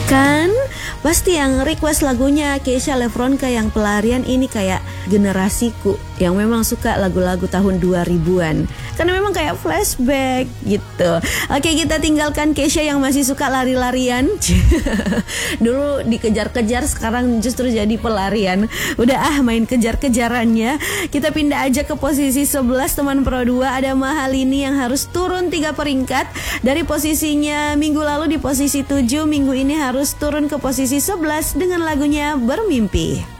Kan pasti yang request lagunya Keisha Lefronka yang Pelarian ini kayak generasiku yang memang suka lagu-lagu tahun 2000-an. Karena memang kayak flashback gitu. Oke, kita tinggalkan Keisha yang masih suka lari-larian. Dulu dikejar-kejar, sekarang justru jadi pelarian. Udah main kejar-kejarannya. Kita pindah aja ke posisi 11 teman Pro 2. Ada Mahalini yang harus turun 3 peringkat. Dari posisinya minggu lalu di posisi 7, minggu ini harus turun ke posisi 11 dengan lagunya Bermimpi.